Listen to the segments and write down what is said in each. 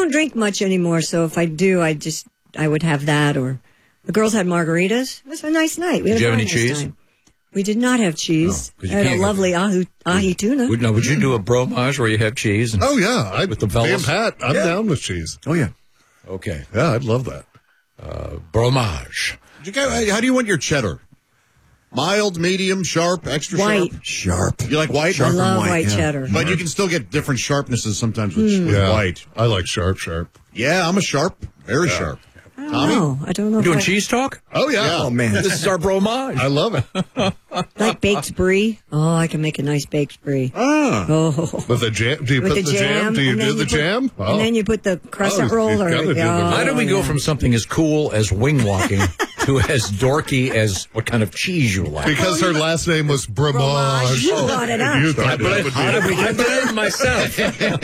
don't drink much anymore, so if I do, I would have that. Or the girls had margaritas. It was a nice night. Did you have any cheese? Time. We did not have cheese. No, I had a lovely ahi tuna. Would you do a bromage where you have cheese? Oh, yeah. With the fellas? Pat, I'm down with cheese. Oh, yeah. Okay. Yeah, I'd love that. Bromage. How do you want your cheddar? Mild, medium, sharp, extra White. sharp? You like white? I love white cheddar. But you can still get different sharpnesses sometimes with white. I like sharp. Yeah, I'm a sharp. Very sharp. I don't know. Doing cheese talk? Oh, yeah. Oh, man. This is our bromage. I love it. Like baked brie. Oh, I can make a nice baked brie. Oh. With the jam? Do you With put the jam? Do you do the jam? Oh. And then you put the crescent roll. You've gotta do the How did we go from something as cool as wing walking to as dorky as what kind of cheese you like? Because her last name was Bromage. You brought it up. You thought that would be How did we get there? Myself.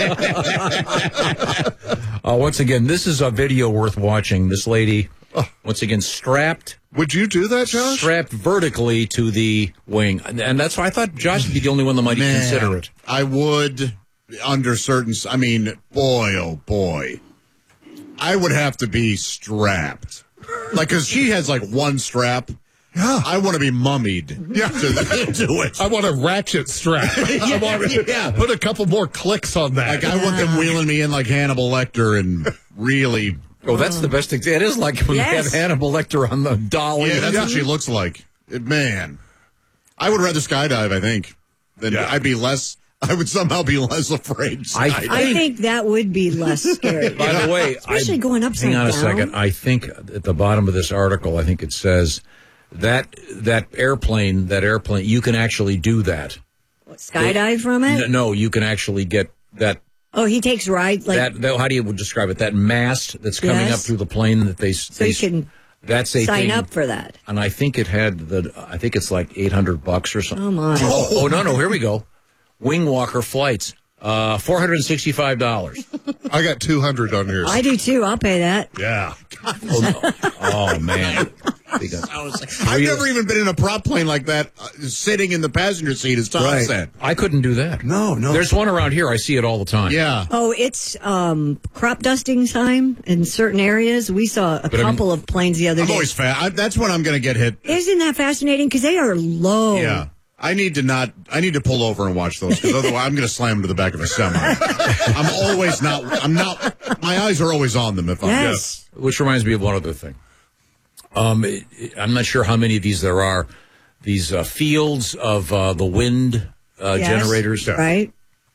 Once again, this is a video worth watching. This lady, once again, strapped. Would you do that, Josh? Strapped vertically to the wing. And that's why I thought Josh would be the only one that might consider it. I would, under certain... I mean, boy, oh boy. I would have to be strapped. Like, because she has, like, one strap. Yeah. I want to be mummied to it. I want a ratchet strap. I want to put a couple more clicks on that. Like, I want them wheeling me in like Hannibal Lecter and really... Oh, that's the best example. It is like when they have Hannibal Lecter on the dolly. Yeah, that's what she looks like. Man, I would rather skydive, I think. Than I would somehow be less afraid. I think that would be less scary. By the way, especially going upside down. Hang on a second. I think at the bottom of this article, I think it says that airplane, you can actually do that. What, skydive from it? No, you can actually get that. Oh, he takes rides like that. How do you describe it? That mast that's coming up through the plane that you can that's a sign thing, up for that. And I think it had I think it's like $800 or something. Oh my! Oh no! Here we go. Wing Walker flights, $465. I got 200 on yours. I do too. I'll pay that. Yeah. Oh man! I've never even been in a prop plane like that, sitting in the passenger seat, as Tom said. I couldn't do that. No. There's one around here. I see it all the time. Yeah. Oh, it's crop dusting time in certain areas. We saw a couple of planes the other day. I'm always fast. That's when I'm going to get hit. Isn't that fascinating? Because they are low. Yeah. I need to pull over and watch those, because otherwise I'm going to slam into the back of a semi. My eyes are always on them if I'm Yes. Which reminds me of one other thing. I'm not sure how many of these there are. These fields of the wind generators. Right.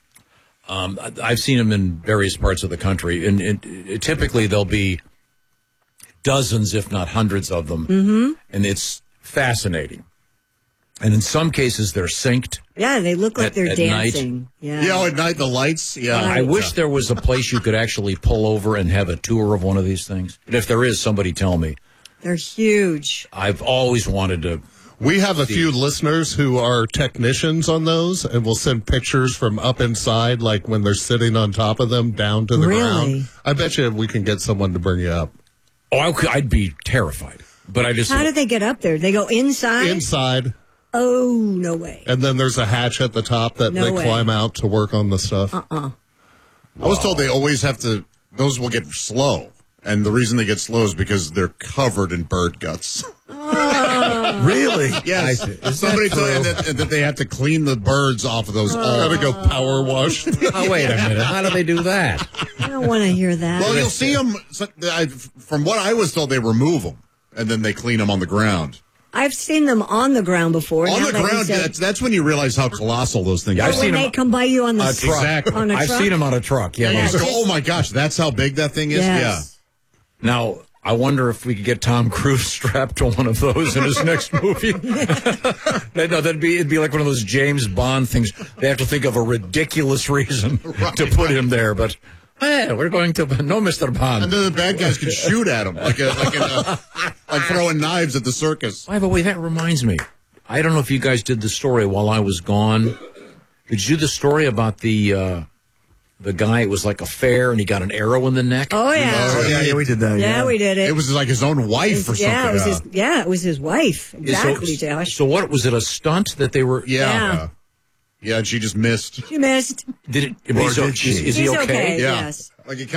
I've seen them in various parts of the country. And typically there'll be dozens, if not hundreds of them. Mm-hmm. And it's fascinating. And in some cases, they're synced. Yeah, they look like they're dancing. Night. Yeah, at night, the lights. Yeah. I wish there was a place you could actually pull over and have a tour of one of these things. And if there is, somebody tell me. They're huge. I've always wanted to. We have a few listeners who are technicians on those, and will send pictures from up inside, like when they're sitting on top of them, down to the ground. I bet you we can get someone to bring you up. Oh, I'd be terrified. But I just. How do they get up there? They go inside? Inside. Oh, no way. And then there's a hatch at the top that they climb out to work on the stuff. I was told they always have to, those will get slow. And the reason they get slow is because they're covered in bird guts. Really? Yes. Somebody told you that they have to clean the birds off of those. Gotta go power wash. Oh, wait a minute. How do they do that? I don't want to hear that. Well, you'll see them, from what I was told, they remove them. And then they clean them on the ground. I've seen them on the ground before. On the ground, that's when you realize how colossal those things are. I've seen when they come by you on the truck. Exactly. On a I've truck? seen them on a truck. Yeah. Yeah. Oh my gosh, that's how big that thing is? Yes. Now, I wonder if we could get Tom Cruise strapped to one of those in his next movie. No, it'd be like one of those James Bond things. They have to think of a ridiculous reason to put him there, but we're going to no, Mr. Bond. And then the bad guys could shoot at him like throwing knives at the circus. By the way, that reminds me. I don't know if you guys did the story while I was gone. Did you do the story about the guy? It was like a fair, and he got an arrow in the neck. Oh yeah. Yeah, we did that. Yeah, we did it. It was like his own wife or something. Yeah, it was his wife. Exactly, Josh. So what was it? A stunt that they were? Yeah, and she just missed. You missed. Did it? Is he okay? Yes. Like it